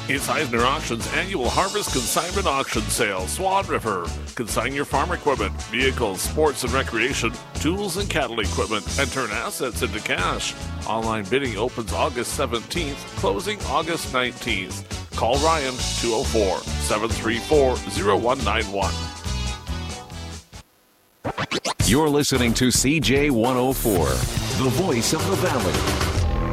It's Eisner Auction's annual Harvest Consignment Auction Sale, Swan River. Consign your farm equipment, vehicles, sports and recreation, tools and cattle equipment, and turn assets into cash. Online bidding opens August 17th, closing August 19th. Call Ryan 204-734-0191. You're listening to CJ 104, the voice of the Valley.